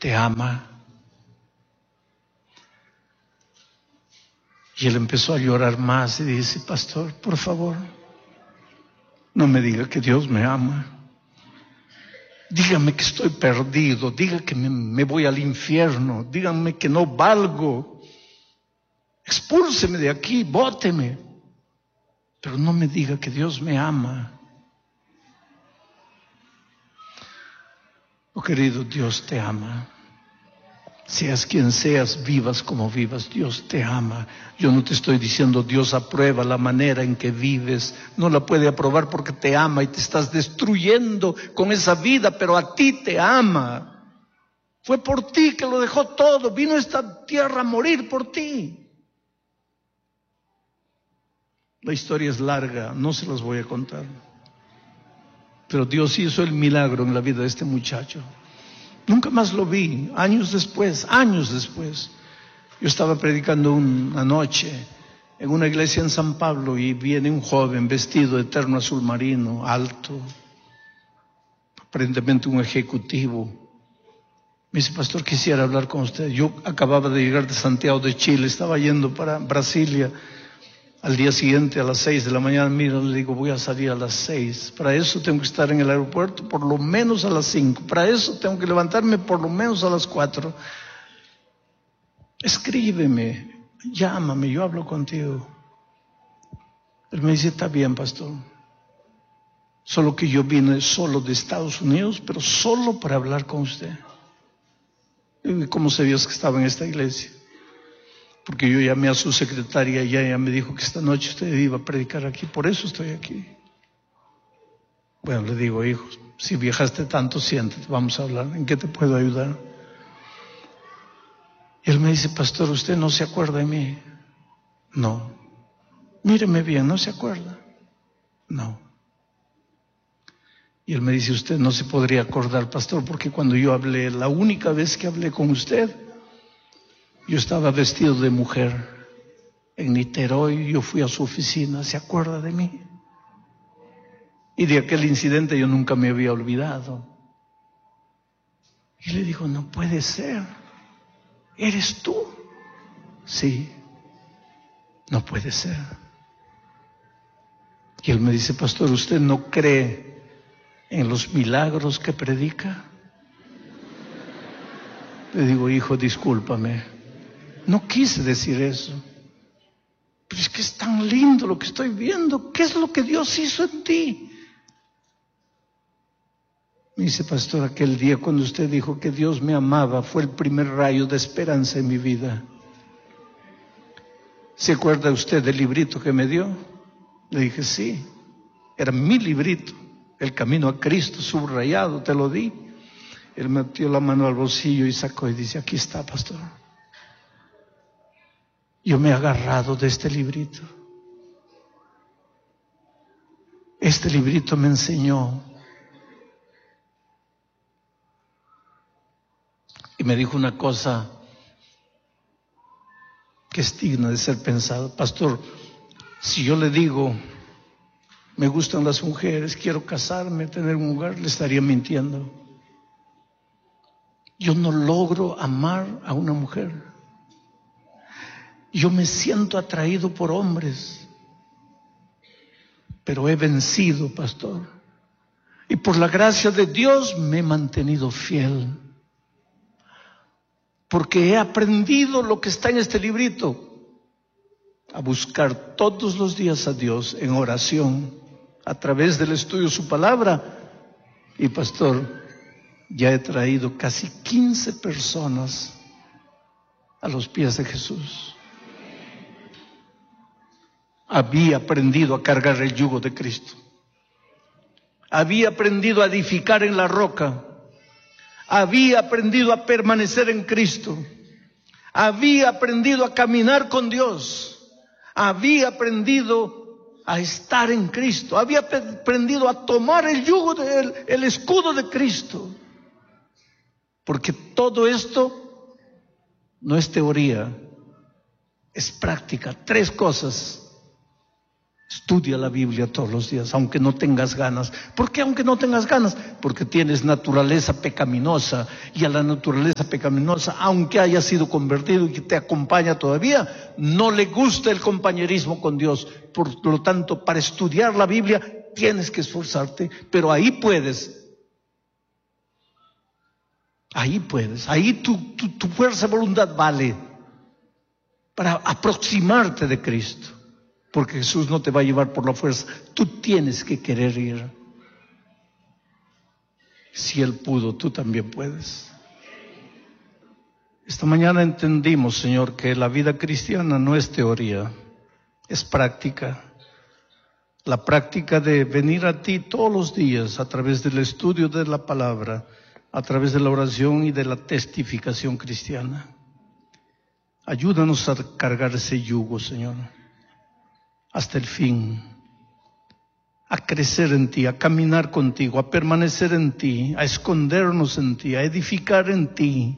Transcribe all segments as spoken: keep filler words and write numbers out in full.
te ama. Y él empezó a llorar más y dice, pastor, por favor, no me diga que Dios me ama. Dígame que estoy perdido, diga que me, me voy al infierno, díganme que no valgo. Expúlseme de aquí, bóteme. Pero no me diga que Dios me ama. Oh querido, Dios te ama. Seas quien seas, vivas como vivas, Dios te ama. Yo no te estoy diciendo Dios aprueba la manera en que vives. No la puede aprobar porque te ama y te estás destruyendo con esa vida, pero a ti te ama. Fue por ti que lo dejó todo. Vino a esta tierra a morir por ti. La historia es larga, no se las voy a contar. Pero Dios hizo el milagro en la vida de este muchacho. Nunca más lo vi, años después, años después. Yo estaba predicando una noche en una iglesia en San Pablo y viene un joven vestido de terno azul marino, alto, aparentemente un ejecutivo. Me dice, pastor, quisiera hablar con usted. Yo acababa de llegar de Santiago de Chile, estaba yendo para Brasilia. Al día siguiente, a las seis de la mañana, mira, le digo, voy a salir a las seis. Para eso tengo que estar en el aeropuerto por lo menos a las cinco. Para eso tengo que levantarme por lo menos a las cuatro. Escríbeme, llámame, yo hablo contigo. Él me dice, está bien, pastor. Solo que yo vine solo de Estados Unidos, pero solo para hablar con usted. ¿Y cómo sabías que estaba en esta iglesia? Porque yo llamé a su secretaria y ella me dijo que esta noche usted iba a predicar aquí, por eso estoy aquí. Bueno, le digo, hijo, si viajaste tanto, siéntate, vamos a hablar, ¿en qué te puedo ayudar? Y él me dice, pastor, ¿usted no se acuerda de mí? No. Míreme bien, ¿no se acuerda? No. Y él me dice, usted no se podría acordar, pastor, porque cuando yo hablé, la única vez que hablé con usted, yo estaba vestido de mujer en Niterói, yo fui a su oficina, ¿se acuerda de mí? Y de aquel incidente yo nunca me había olvidado. Y le digo, no puede ser, ¿eres tú? Sí, no puede ser. Y él me dice, pastor, ¿usted no cree en los milagros que predica? Le digo, hijo, discúlpame. No quise decir eso, pero es que es tan lindo lo que estoy viendo. ¿Qué es lo que Dios hizo en ti? Me dice, pastor, aquel día cuando usted dijo que Dios me amaba, fue el primer rayo de esperanza en mi vida. ¿Se acuerda usted del librito que me dio? Le dije, sí, era mi librito, El Camino a Cristo, subrayado, te lo di. Él metió la mano al bolsillo y sacó y dice, aquí está, pastor. Yo me he agarrado de este librito. Este librito me enseñó. Y me dijo una cosa que es digna de ser pensada. Pastor, si yo le digo, me gustan las mujeres, quiero casarme, tener un hogar, le estaría mintiendo. Yo no logro amar a una mujer. Yo me siento atraído por hombres, pero he vencido, pastor. Y por la gracia de Dios me he mantenido fiel. Porque he aprendido lo que está en este librito, a buscar todos los días a Dios en oración, a través del estudio de su palabra. Y pastor, ya he traído casi quince personas a los pies de Jesús. Había aprendido a cargar el yugo de Cristo. Había aprendido a edificar en la roca. Había aprendido a permanecer en Cristo. Había aprendido a caminar con Dios. Había aprendido a estar en Cristo. Había aprendido a tomar el yugo, del, el escudo de Cristo. Porque todo esto no es teoría, es práctica. Tres cosas Estudia la Biblia todos los días, aunque no tengas ganas. ¿Por qué aunque no tengas ganas? Porque tienes naturaleza pecaminosa, y a la naturaleza pecaminosa, aunque haya sido convertido y que te acompaña todavía, no le gusta el compañerismo con Dios. Por lo tanto, para estudiar la Biblia tienes que esforzarte, pero ahí puedes. Ahí puedes, ahí tu, tu, tu fuerza de voluntad vale para aproximarte de Cristo. Porque Jesús no te va a llevar por la fuerza. Tú tienes que querer ir. Si Él pudo, tú también puedes. Esta mañana entendimos, Señor, que la vida cristiana no es teoría, es práctica. La práctica de venir a ti todos los días a través del estudio de la palabra, a través de la oración y de la testificación cristiana. Ayúdanos a cargar ese yugo, Señor, hasta el fin, a crecer en ti, a caminar contigo, a permanecer en ti, a escondernos en ti, a edificar en ti.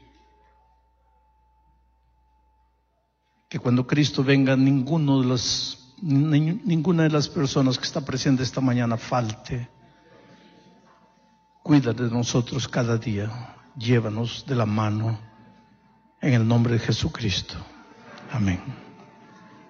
Que cuando Cristo venga, ninguno de los, ni, ninguna de las personas que está presente esta mañana falte. Cuida de nosotros cada día, llévanos de la mano, en el nombre de Jesucristo. Amén.